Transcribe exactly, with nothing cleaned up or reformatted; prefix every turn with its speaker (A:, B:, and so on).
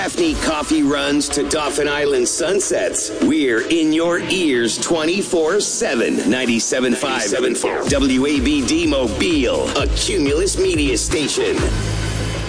A: Daphne coffee runs to Dauphin Island sunsets. We're in your ears twenty-four seven. ninety-seven point five W A B D Mobile, a Cumulus media station.